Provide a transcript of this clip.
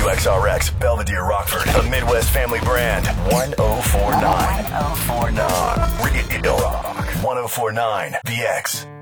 WXRX, Belvedere, Rockford, the Midwest Family Brand, 1049. 1049. Real Rock, 1049, The X.